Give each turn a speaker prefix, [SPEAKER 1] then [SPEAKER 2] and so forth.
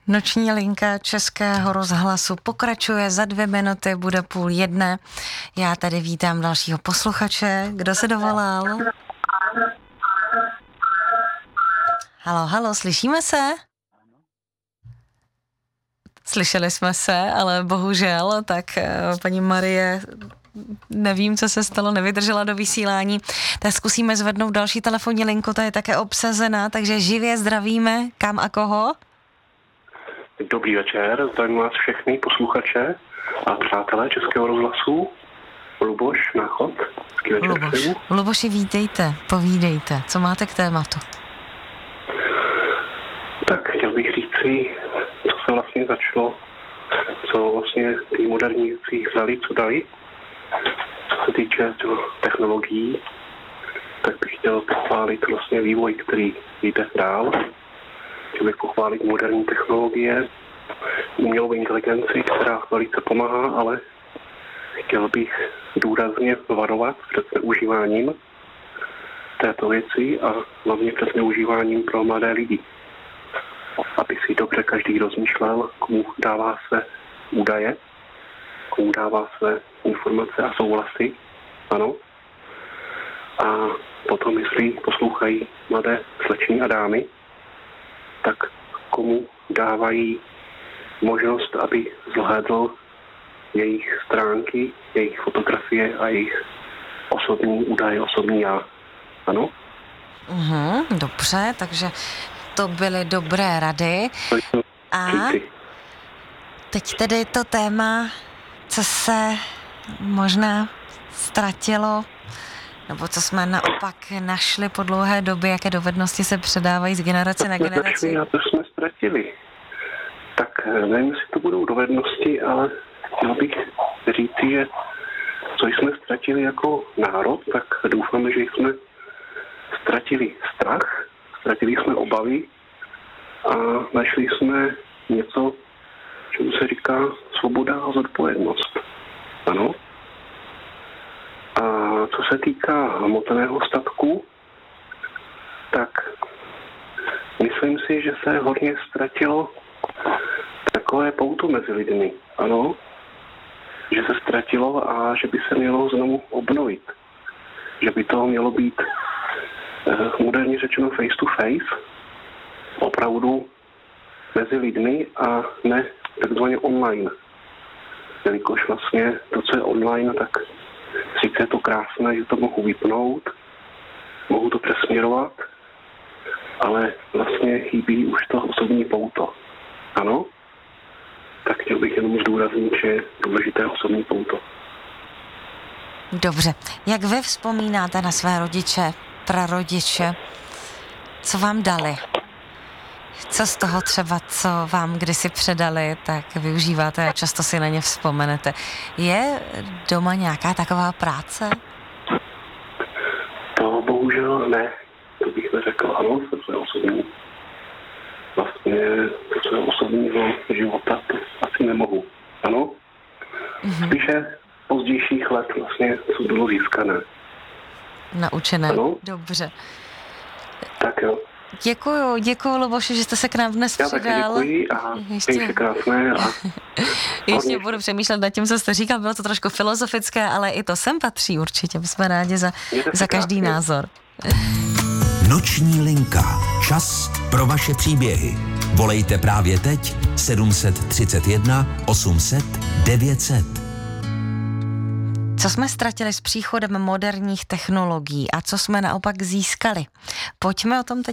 [SPEAKER 1] Noční linka Českého rozhlasu pokračuje, za 2 minuty bude 12:30. Já tady vítám dalšího posluchače. Kdo se dovolal? Halo, slyšíme se? Slyšeli jsme se, ale bohužel, tak paní Marie, nevím, co se stalo, nevydržela do vysílání, tak zkusíme zvednout další telefonní linku, ta je také obsazená, takže živě zdravíme, kam a koho?
[SPEAKER 2] Dobrý večer, zdravím vás všechny posluchače a přátelé Českého rozhlasu. Luboš, Náchod.
[SPEAKER 1] Luboši, vítejte, povídejte, co máte k tématu?
[SPEAKER 2] Tak chtěl bych říct si, co se vlastně začalo, co vlastně ty moderní věci vzali, co dali. Co se týče technologií, tak bych chtěl pochválit vlastně vývoj, který jde dál. Chtěl bych pochválit moderní technologie, umělou inteligenci, která velice pomáhá, ale chtěl bych důrazně varovat před zneužíváním této věci a hlavně před zneužíváním pro mladé lidi. Aby si dobře každý rozmýšlel, komu dává své údaje, komu dává své informace a souhlasy, ano. A potom, jestli poslouchají mladé slečny a dámy, tak komu dávají možnost, aby zhlédl jejich stránky, jejich fotografie a jejich osobní údaje, osobní já. Ano?
[SPEAKER 1] Dobře, takže to byly dobré rady. A teď tedy to téma, co se možná ztratilo, nebo co jsme naopak našli po dlouhé době, jaké dovednosti se předávají z generace na generaci.
[SPEAKER 2] A to jsme ztratili. Tak nevím, jestli to budou dovednosti, ale chtěl bych říci, že co jsme ztratili jako národ, tak doufáme, že jsme ztratili strach, ztratili jsme obavy a našli jsme něco, čemu se říká svoboda a zodpovědnost. Ano. A co se týká hmotného statku, tak myslím si, že se hodně ztratilo takové pouto mezi lidmi. Ano, že se ztratilo a že by se mělo znovu obnovit. Že by to mělo být moderně řečeno face to face, opravdu mezi lidmi a ne takzvaně online. Jelikož vlastně to, co je online, tak sice je to krásné, že to mohu vypnout, mohu to přesměrovat, ale vlastně chybí už to osobní pouto. Ano? Tak chtěl bych jenom zdůraznit, že je důležité osobní pouto.
[SPEAKER 1] Dobře. Jak vy vzpomínáte na své rodiče, prarodiče? Co vám dali? Co z toho třeba, co vám kdysi předali, tak využíváte a často si na ně vzpomenete. Je doma nějaká taková práce?
[SPEAKER 2] To bohužel ne. To bych neřekl. Ano, to je osobní. Vlastně to je osobního života, to asi nemohu. Ano? Spíše pozdějších let vlastně, co bylo získané.
[SPEAKER 1] Naučené.
[SPEAKER 2] Ano?
[SPEAKER 1] Dobře.
[SPEAKER 2] Tak jo.
[SPEAKER 1] Děkuju, Luboši, že jste se k nám dnes přidal.
[SPEAKER 2] Já také děkuji a ještě krásné.
[SPEAKER 1] Ještě budu přemýšlet nad tím, co jste říkal, bylo to trošku filozofické, ale i to sem patří určitě. My jsme rádi za každý názor.
[SPEAKER 3] Noční linka. Čas pro vaše příběhy. Volejte právě teď 731 800 900.
[SPEAKER 1] Co jsme ztratili s příchodem moderních technologií a co jsme naopak získali? Pojďme o tom teď